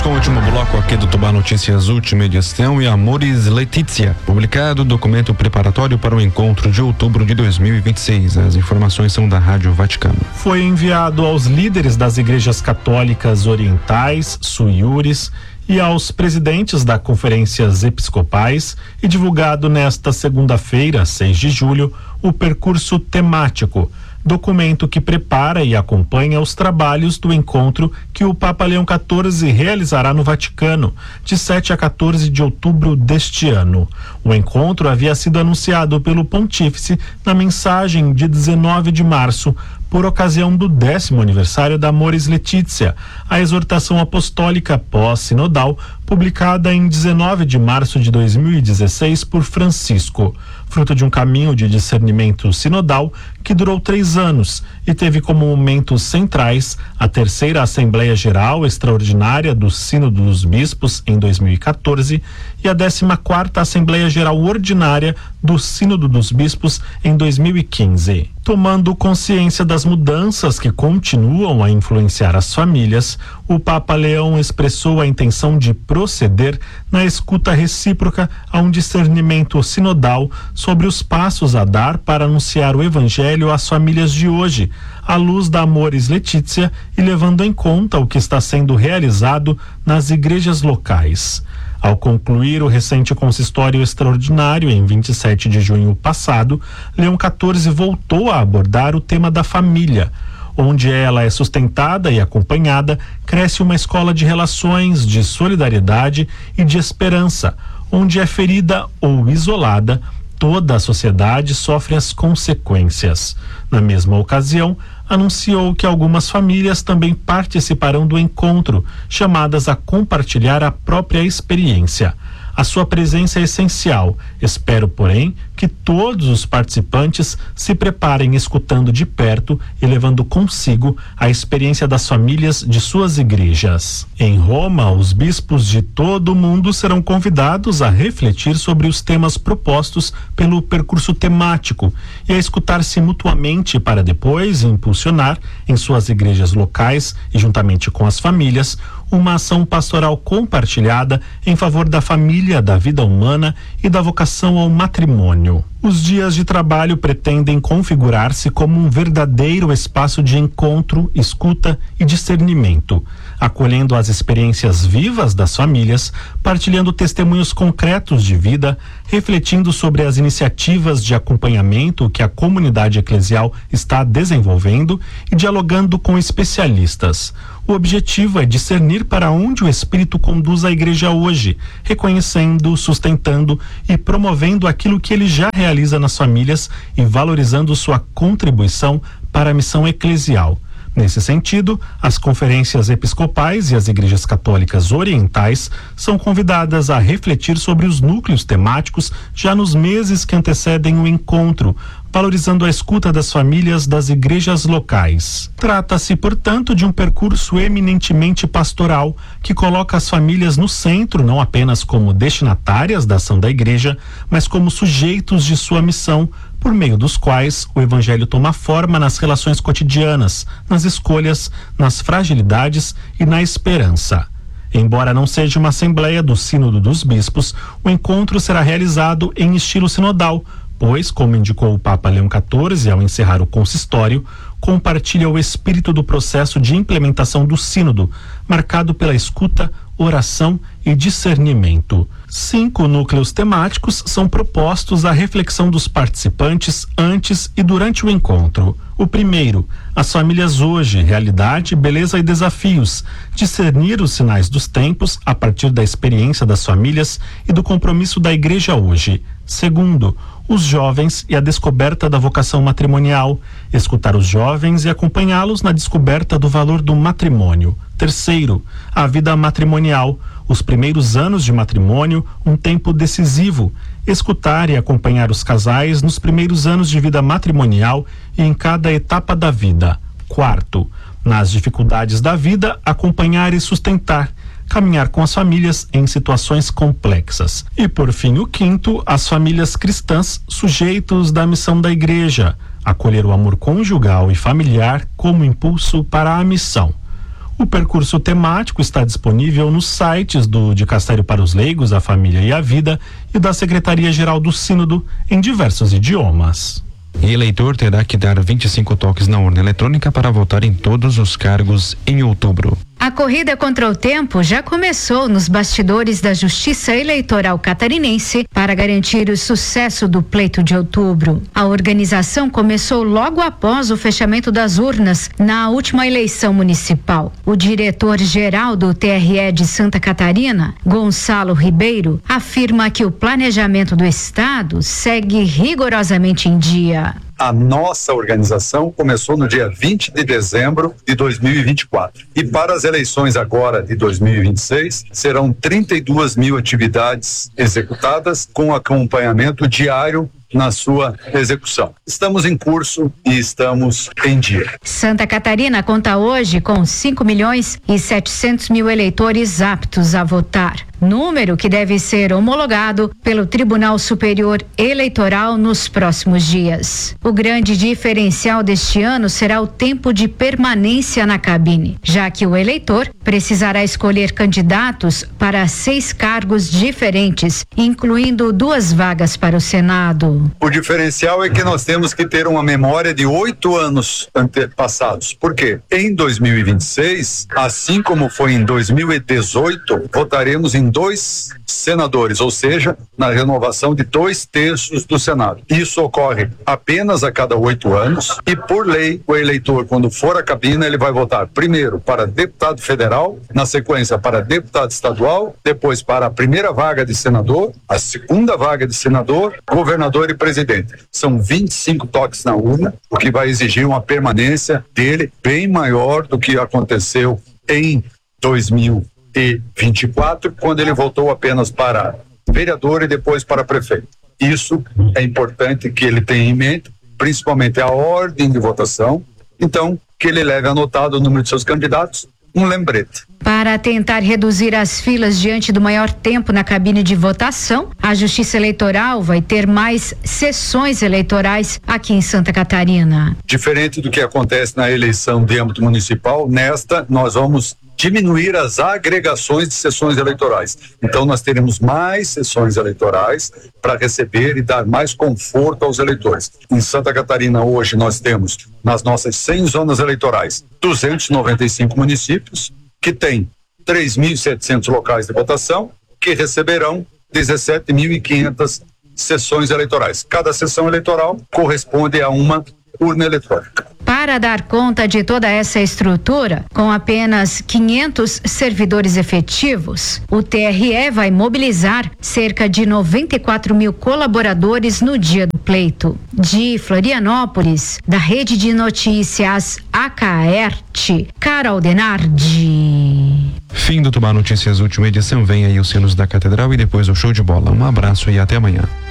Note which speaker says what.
Speaker 1: com o último bloco aqui do Tubá Notícias, última edição, e Amores Letícia, publicado documento preparatório para o encontro de outubro de 2026. As informações são da Rádio Vaticano.
Speaker 2: Foi enviado aos líderes das igrejas católicas orientais, suiures, e aos presidentes das conferências episcopais e divulgado nesta segunda-feira, 6 de julho, o percurso temático, documento que prepara e acompanha os trabalhos do encontro que o Papa Leão XIV realizará no Vaticano, de 7 a 14 de outubro deste ano. O encontro havia sido anunciado pelo Pontífice na mensagem de 19 de março, por ocasião do 10º aniversário da Amoris Laetitia, a exortação apostólica pós-sinodal, publicada em 19 de março de 2016 por Francisco, fruto de um caminho de discernimento sinodal que durou 3 anos e teve como momentos centrais a terceira Assembleia Geral Extraordinária do Sínodo dos Bispos em 2014 e a 14ª Assembleia Geral Ordinária do Sínodo dos Bispos em 2015. Tomando consciência das mudanças que continuam a influenciar as famílias, o Papa Leão expressou a intenção de proceder na escuta recíproca a um discernimento sinodal sobre os passos a dar para anunciar o Evangelho às famílias de hoje, à luz da Amoris Laetitia e levando em conta o que está sendo realizado nas igrejas locais. Ao concluir o recente consistório extraordinário em 27 de junho passado, Leão XIV voltou a abordar o tema da família. Onde ela é sustentada e acompanhada, cresce uma escola de relações, de solidariedade e de esperança. Onde é ferida ou isolada, toda a sociedade sofre as consequências. Na mesma ocasião, anunciou que algumas famílias também participarão do encontro, chamadas a compartilhar a própria experiência. A sua presença é essencial. Espero, porém, que todos os participantes se preparem escutando de perto e levando consigo a experiência das famílias de suas igrejas. Em Roma, os bispos de todo o mundo serão convidados a refletir sobre os temas propostos pelo percurso temático e a escutar-se mutuamente para depois impulsionar, em suas igrejas locais e juntamente com as famílias, uma ação pastoral compartilhada em favor da família, da vida humana e da vocação ao matrimônio. Os dias de trabalho pretendem configurar-se como um verdadeiro espaço de encontro, escuta e discernimento, acolhendo as experiências vivas das famílias, partilhando testemunhos concretos de vida, refletindo sobre as iniciativas de acompanhamento que a comunidade eclesial está desenvolvendo e dialogando com especialistas. O objetivo é discernir para onde o Espírito conduz a igreja hoje, reconhecendo, sustentando e promovendo aquilo que ele já realiza nas famílias e valorizando sua contribuição para a missão eclesial. Nesse sentido, as conferências episcopais e as igrejas católicas orientais são convidadas a refletir sobre os núcleos temáticos já nos meses que antecedem o encontro, valorizando a escuta das famílias das igrejas locais. Trata-se, portanto, de um percurso eminentemente pastoral que coloca as famílias no centro, não apenas como destinatárias da ação da igreja, mas como sujeitos de sua missão, por meio dos quais o Evangelho toma forma nas relações cotidianas, nas escolhas, nas fragilidades e na esperança. Embora não seja uma assembleia do Sínodo dos Bispos, o encontro será realizado em estilo sinodal, pois, como indicou o Papa Leão XIV ao encerrar o consistório, compartilha o espírito do processo de implementação do Sínodo, marcado pela escuta, oração e discernimento. 5 núcleos temáticos são propostos à reflexão dos participantes antes e durante o encontro. O primeiro, as famílias hoje, realidade, beleza e desafios, discernir os sinais dos tempos a partir da experiência das famílias e do compromisso da igreja hoje. Segundo, os jovens e a descoberta da vocação matrimonial, escutar os jovens e acompanhá-los na descoberta do valor do matrimônio. Terceiro, a vida matrimonial, os primeiros anos de matrimônio, um tempo decisivo, escutar e acompanhar os casais nos primeiros anos de vida matrimonial e em cada etapa da vida. Quarto, nas dificuldades da vida, acompanhar e sustentar, caminhar com as famílias em situações complexas. E por fim, o quinto, as famílias cristãs, sujeitos da missão da igreja, acolher o amor conjugal e familiar como impulso para a missão. O percurso temático está disponível nos sites do Dicastério para os Leigos, a Família e a Vida e da Secretaria-Geral do Sínodo em diversos idiomas.
Speaker 1: E eleitor terá que dar 25 toques na urna eletrônica para votar em todos os cargos em outubro.
Speaker 3: A corrida contra o tempo já começou nos bastidores da Justiça Eleitoral Catarinense para garantir o sucesso do pleito de outubro. A organização começou logo após o fechamento das urnas na última eleição municipal. O diretor-geral do TRE de Santa Catarina, Gonçalo Ribeiro, afirma que o planejamento do estado segue rigorosamente em dia.
Speaker 4: A nossa organização começou no dia 20 de dezembro de 2024. E para as eleições agora de 2026, serão 32 mil atividades executadas com acompanhamento diário na sua execução. Estamos em curso e estamos em dia.
Speaker 3: Santa Catarina conta hoje com 5.700.000 eleitores aptos a votar. Número que deve ser homologado pelo Tribunal Superior Eleitoral nos próximos dias. O grande diferencial deste ano será o tempo de permanência na cabine, já que o eleitor precisará escolher candidatos para 6 cargos diferentes, incluindo 2 vagas para o Senado.
Speaker 4: O diferencial é que nós temos que ter uma memória de 8 anos antepassados. Por quê? Em 2026, assim como foi em 2018, votaremos em 2 senadores, ou seja, na renovação de 2/3 do Senado. Isso ocorre apenas a cada 8 anos e, por lei, o eleitor, quando for à cabine, ele vai votar primeiro para deputado federal, na sequência para deputado estadual, depois para a primeira vaga de senador, a segunda vaga de senador, governador e presidente. São 25 toques na urna, o que vai exigir uma permanência dele bem maior do que aconteceu em 2024, quando ele voltou apenas para vereador e depois para prefeito. Isso é importante que ele tenha em mente, principalmente a ordem de votação, então que ele leve anotado o número de seus candidatos, um lembrete.
Speaker 3: Para tentar reduzir as filas diante do maior tempo na cabine de votação, a Justiça Eleitoral vai ter mais sessões eleitorais aqui em Santa Catarina.
Speaker 4: Diferente do que acontece na eleição de âmbito municipal, nesta nós vamos diminuir as agregações de sessões eleitorais. Então nós teremos mais sessões eleitorais para receber e dar mais conforto aos eleitores. Em Santa Catarina hoje nós temos, nas nossas 100 zonas eleitorais, 295 municípios que têm 3.700 locais de votação que receberão 17.500 sessões eleitorais. Cada sessão eleitoral corresponde a uma urna eletrônica.
Speaker 3: Para dar conta de toda essa estrutura, com apenas 500 servidores efetivos, o TRE vai mobilizar cerca de 94 mil colaboradores no dia do pleito. De Florianópolis, da Rede de Notícias Acaerte, Carol Denardi.
Speaker 1: Fim do Tubá Notícias, última edição. Vem aí os sinos da Catedral e depois o show de bola. Um abraço e até amanhã.